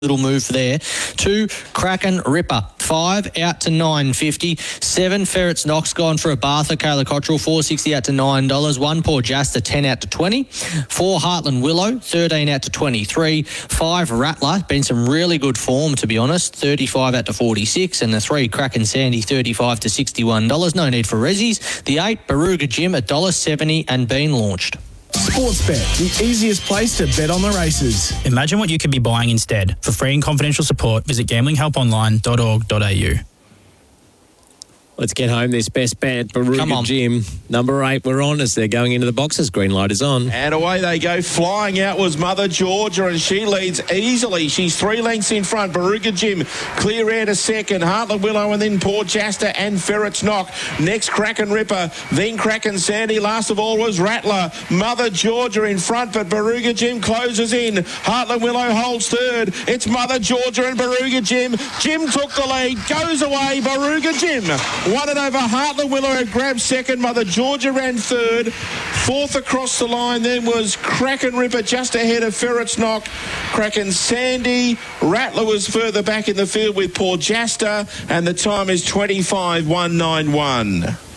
little move there. 2, Kraken Ripper. 5 out to $9.50. 7, Ferrets Knox gone for a Bartha Kayla Cottrell. $4.60 out to $9. 1, Poor Jasta, 10 out to 20. 4, Heartland Willow, 13 out to 23. 5, Rattler, been some really good form to be honest, 35 out to 46. And the 3, Kraken Sandy, 35 to $61. No need for resis. The 8, Baruga Jim, $1.70 and been launched. Sportsbet, the easiest place to bet on the races. Imagine what you could be buying instead. For free and confidential support, visit gamblinghelponline.org.au. Let's get home this best bet. Baruga Jim, number 8, we're on as they're going into the boxes. Green light is on. And away they go. Flying out was Mother Georgia, and she leads easily. She's 3 lengths in front. Baruga Jim, clear air to second. Heartland Willow, and then Poor Jasta and Ferrets Knock. Next, Kraken Ripper, then Kraken Sandy. Last of all was Rattler. Mother Georgia in front, but Baruga Jim closes in. Heartland Willow holds third. It's Mother Georgia and Baruga Jim. Jim took the lead, goes away. Baruga Jim won it over. Heartland Willow had grabbed second. Mother Georgia ran third. Fourth across the line then was Kraken Ripper just ahead of Ferrets Knock. Kraken Sandy. Rattler was further back in the field with Poor Jasta, and the time is 25.191.